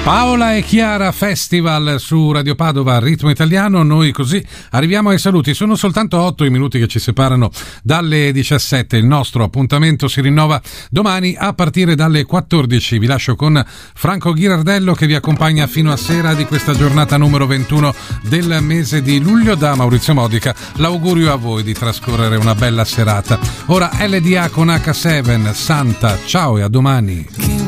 Paola e Chiara Festival su Radio Padova, Ritmo Italiano. Noi così arriviamo ai saluti. Sono soltanto 8 i minuti che ci separano dalle 17. Il nostro appuntamento si rinnova domani a partire dalle 14. Vi lascio con Franco Ghirardello che vi accompagna fino a sera di questa giornata numero 21 del mese di luglio. Da Maurizio Modica l'augurio a voi di trascorrere una bella serata. Ora LDA con H7, Santa. Ciao e a domani.